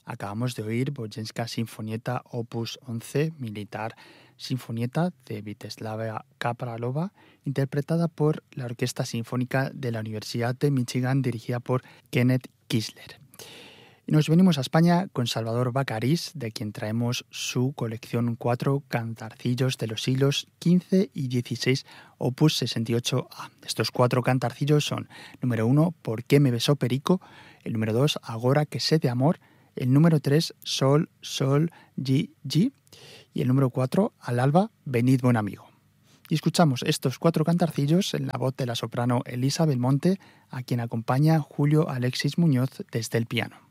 Acabamos de oír Bojenska Sinfonieta Opus 11, Militar Sinfonieta de Vítězslava Kaprálová, interpretada por la Orquesta Sinfónica de la Universidad de Michigan, dirigida por Kenneth Kisler. Y nos venimos a España con Salvador Bacarís, de quien traemos su colección 4 cantarcillos de los siglos XV y XVI, opus 68A. Estos 4 cantarcillos son: número 1, ¿Por qué me besó Perico? El número 2, Agora que sé de amor. El número 3, Sol, Sol, Gi, Gi. Y el número 4, Al alba, venid buen amigo. Y escuchamos estos 4 cantarcillos en la voz de la soprano Elisa Belmonte, a quien acompaña Julio Alexis Muñoz desde el piano.